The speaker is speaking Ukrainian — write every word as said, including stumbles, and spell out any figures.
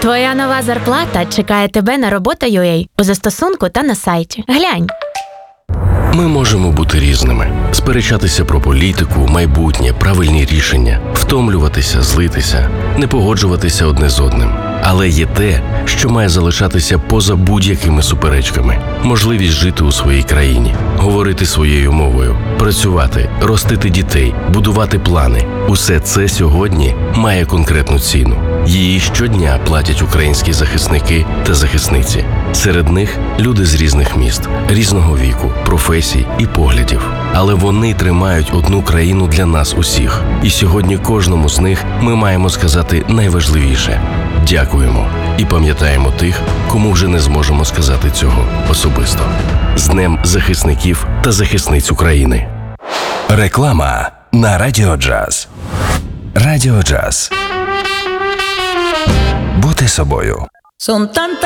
Твоя нова зарплата чекає тебе на робота.ua у застосунку та на сайті. Глянь. Ми можемо бути різними, сперечатися про політику, майбутнє, правильні рішення, втомлюватися, злитися, не погоджуватися одне з одним. Але є те, що має залишатися поза будь-якими суперечками. Можливість жити у своїй країні, говорити своєю мовою, працювати, ростити дітей, будувати плани. Усе це сьогодні має конкретну ціну. Її щодня платять українські захисники та захисниці. Серед них люди з різних міст, різного віку, професій і поглядів. Але вони тримають одну країну для нас усіх. І сьогодні кожному з них ми маємо сказати найважливіше – дякуємо. І пам'ятаємо тих, кому вже не зможемо сказати цього особисто. З Днем захисників та захисниць України. Реклама на Радіо Джаз. Радіо Джаз. Бути собою. Son tantas